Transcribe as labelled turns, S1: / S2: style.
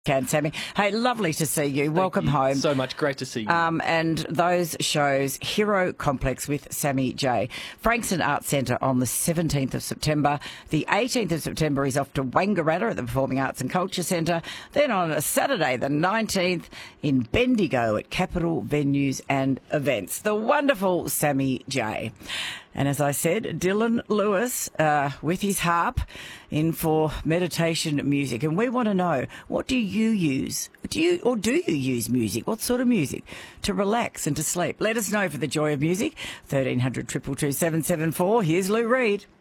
S1: Can, Sammy. Hey, lovely to see you. Welcome home.
S2: So much. Great to see you.
S1: And those shows, Hero Complex with Sammy J. Frankston Arts Centre on the 17th of September. The 18th of September is off to Wangaratta at the Performing Arts and Culture Centre. Then on a Saturday, the 19th, in Bendigo at Capital Venues and Events. The wonderful Sammy J. And as I said, Dylan Lewis with his harp in for meditation music. And we want to know, what do you use? Do you use music? What sort of music to relax and to sleep? Let us know for the joy of music. 1300 222 774. Here's Lou Reed.